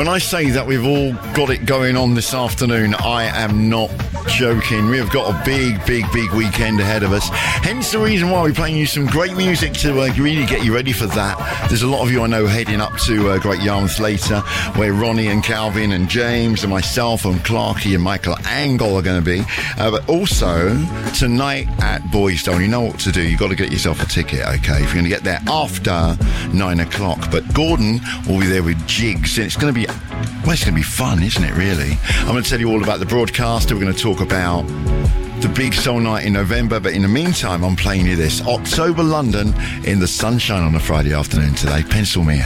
When I say that we've all got it going on this afternoon, I am not joking. We have got a big weekend ahead of us. Hence the reason why we're playing you some great music to really get you ready for that. There's a lot of you I know heading up to Great Yarmouth later, where Ronnie and Calvin and James and myself and Clarky and Michael Angle are going to be. But also, tonight at Boysdale, you know what to do. You've got to get yourself a ticket, okay? If you're going to get there after 9 o'clock. But Gordon will be there with Jigs, and it's going to be fun, isn't it, really? I'm going to tell you all about the broadcaster. We're going to talk about the big soul night in November, but in the meantime, I'm playing you this October London in the sunshine on a Friday afternoon today. Pencil me.